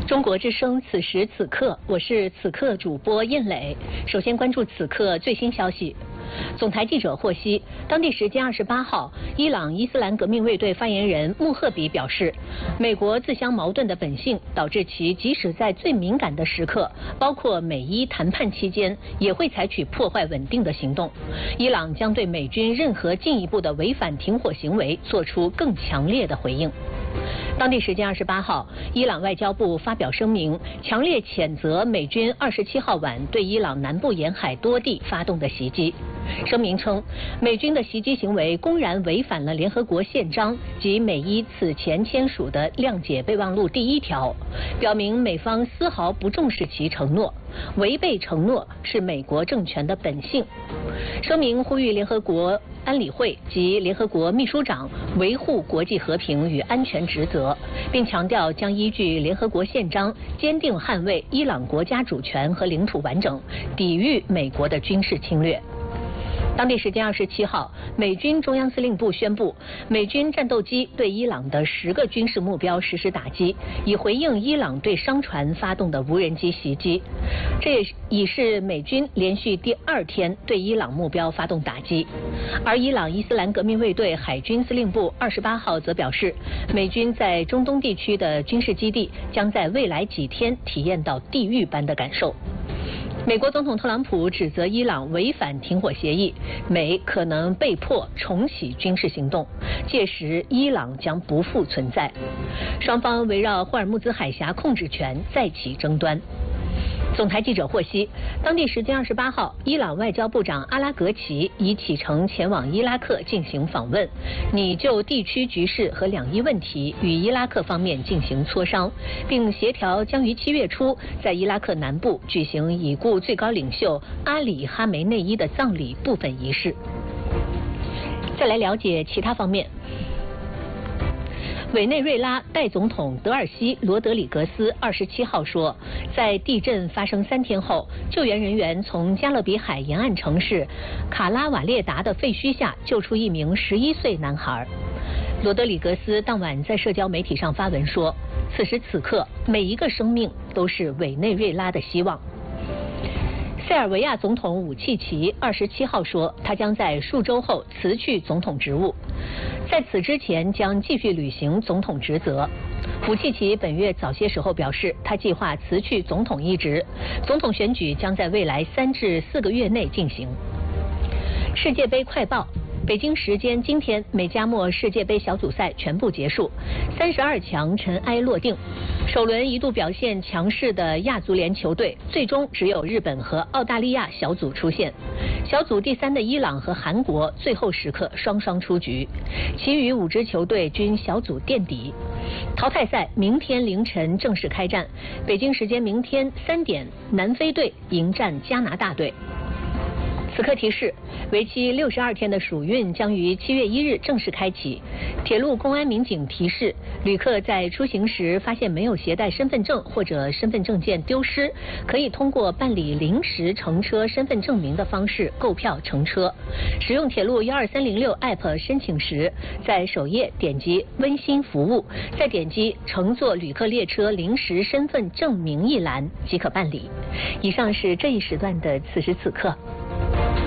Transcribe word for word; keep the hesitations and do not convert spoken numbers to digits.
中国之声此时此刻，我是此刻主播印磊。首先关注此刻最新消息。总台记者获悉，当地时间二十八号，伊朗伊斯兰革命卫队发言人穆赫比表示，美国自相矛盾的本性导致其即使在最敏感的时刻，包括美伊谈判期间，也会采取破坏稳定的行动。伊朗将对美军任何进一步的违反停火行为做出更强烈的回应。当地时间二十八号，伊朗外交部发表声明，强烈谴责美军二十七号晚对伊朗南部沿海多地发动的袭击。声明称，美军的袭击行为公然违反了联合国宪章及美伊此前签署的谅解备忘录第一条，表明美方丝毫不重视其承诺，违背承诺是美国政权的本性。声明呼吁联合国安理会及联合国秘书长维护国际和平与安全职责，并强调将依据联合国宪章坚定捍卫伊朗国家主权和领土完整，抵御美国的军事侵略。当地时间二十七号，美军中央司令部宣布，美军战斗机对伊朗的十个军事目标实施打击，以回应伊朗对商船发动的无人机袭击。这也已是美军连续第二天对伊朗目标发动打击。而伊朗伊斯兰革命卫队海军司令部二十八号则表示，美军在中东地区的军事基地将在未来几天体验到地狱般的感受。美国总统特朗普指责伊朗违反停火协议，美可能被迫重启军事行动，届时伊朗将不复存在。双方围绕霍尔木兹海峡控制权再起争端。总台记者获悉，当地时间二十八号，伊朗外交部长阿拉格齐已启程前往伊拉克进行访问，拟就地区局势和两伊问题与伊拉克方面进行磋商，并协调将于七月初在伊拉克南部举行已故最高领袖阿里哈梅内伊的葬礼部分仪式。再来了解其他方面。委内瑞拉代总统德尔西罗德里格斯二十七号说，在地震发生三天后，救援人员从加勒比海沿岸城市卡拉瓦列达的废墟下救出一名十一岁男孩。罗德里格斯当晚在社交媒体上发文说，此时此刻，每一个生命都是委内瑞拉的希望。塞尔维亚总统武契奇二十七号说，他将在数周后辞去总统职务，在此之前将继续履行总统职责。武契奇本月早些时候表示，他计划辞去总统一职，总统选举将在未来三至四个月内进行。世界杯快报。北京时间今天，美加墨世界杯小组赛全部结束，三十二强尘埃落定。首轮一度表现强势的亚足联球队，最终只有日本和澳大利亚小组出现。小组第三的伊朗和韩国最后时刻双双出局，其余五支球队均小组垫底。淘汰赛明天凌晨正式开战，北京时间明天三点，南非队迎战加拿大队。此刻提示，为期六十二天的暑运将于七月一日正式开启。铁路公安民警提示，旅客在出行时发现没有携带身份证或者身份证件丢失，可以通过办理临时乘车身份证明的方式购票乘车。使用铁路一二三零六 App 申请时，在首页点击温馨服务，再点击乘坐旅客列车临时身份证明一栏即可办理。以上是这一时段的此时此刻。